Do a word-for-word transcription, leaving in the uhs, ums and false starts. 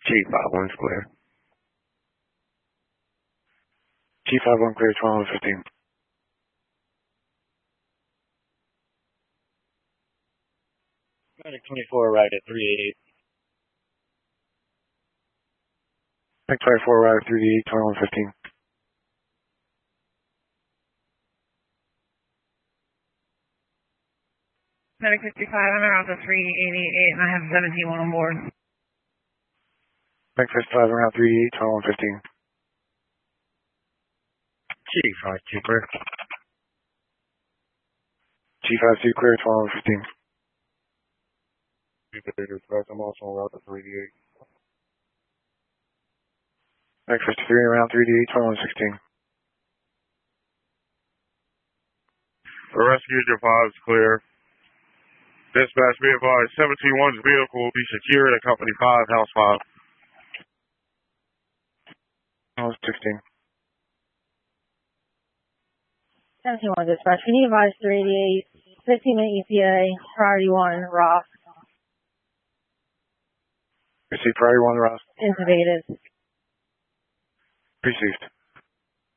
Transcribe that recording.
Chief five one clear. Chief five one clear, twelve fifteen. Medic twenty-four right at three eighty-eight. Medic twenty-four right at three eighty-eight, twelve fifteen. Medic fifty-five, I'm around the three eighty-eight and I have seventeen one on board. Medic fifty-five around three eighty-eight, twelve fifteen. Chief five two clear. Chief five two clear, twelve fifteen. I'm also on route to three eighty-eight. Medic fifty-three around three eighty-eight, twelve sixteen. The rescue five is clear. Dispatch, be advised, seventeen one's vehicle will be secured at Company five, House five. House sixteen. seventeen one dispatch, can you advise three eighty-eight, fifteen minute E T A, priority one, Ross. Receive priority one, Ross. Intubated. Received.